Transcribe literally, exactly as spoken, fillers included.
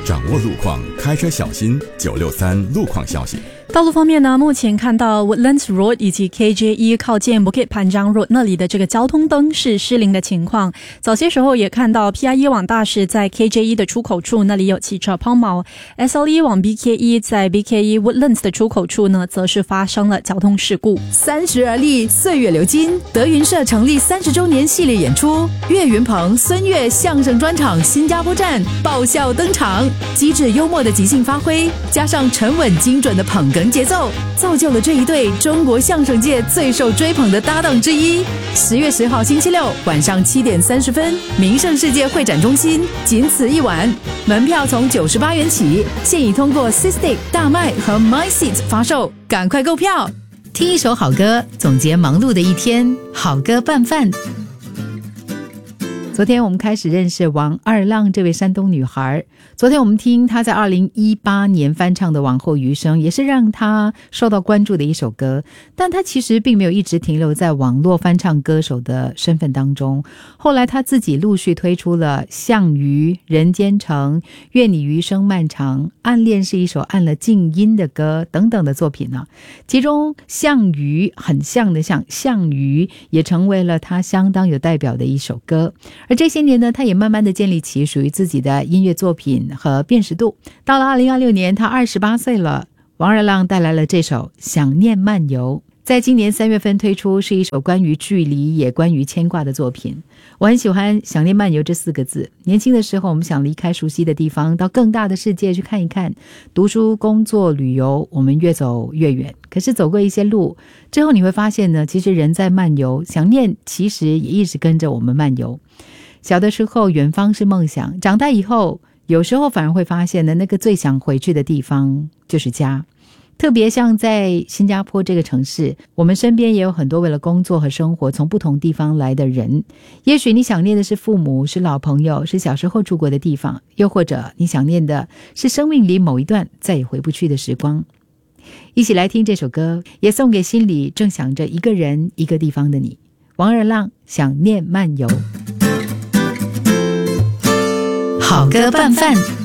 掌握路况，开车小心。九六三路况消息。 道路方面呢，目前看到 Woodlands Road 以及 K J E 靠近 Bukit Panjang Road 那里的这个交通灯是失灵的情况。早些时候也看到 P I E 往大使在 K J E 的出口处那里有汽车抛锚， S L E 往 B K E 在 B K E Woodlands 的出口处呢则是发生了交通事故。 三十而立，岁月流金，德云社成立三十周年系列演出，岳云鹏、孙越相声专场新加坡站爆笑登场，机智幽默的即兴发挥，加上沉稳精准的捧哏节奏，造就了这一对中国相声界最受追捧的搭档之一。十月十号星期六晚上七点三十分，名盛世界会展中心，仅此一晚，门票从九十八元起，现已通过 Sistic、大麦和 MySeat 发售，赶快购票！听一首好歌，总结忙碌的一天，好歌拌饭。 昨天我们开始认识王二浪这位山东女孩。昨天我们听她在二零一八年翻唱的《往后余生》，也是让她受到关注的一首歌。但她其实并没有一直停留在网络翻唱歌手的身份当中。后来她自己陆续推出了《项羽》、《人间城》、《愿你余生漫长》、《暗恋》是一首按了静音的歌等等的作品呢。其中《项羽》很像的像项羽也成为了她相当有代表的一首歌。而这些年呢，他也慢慢的建立起属于自己的音乐作品和辨识度。到了二零二六年，他二十八岁了，王二浪带来了这首《想念漫游》，在今年三月份推出，是一首关于距离也关于牵挂的作品。我很喜欢《想念漫游》这四个字。年轻的时候，我们想离开熟悉的地方，到更大的世界去看一看。读书、工作、旅游，我们越走越远。可是走过一些路之后，你会发现呢，其实人在漫游，想念其实也一直跟着我们漫游。小的时候远方是梦想，长大以后有时候反而会发现呢，那个最想回去的地方就是家。特别像在新加坡这个城市，我们身边也有很多为了工作和生活从不同地方来的人。也许你想念的是父母，是老朋友，是小时候住过的地方，又或者你想念的是生命里某一段再也回不去的时光。一起来听这首歌，也送给心里正想着一个人一个地方的你。王二浪，想念漫游。 好歌拌饭。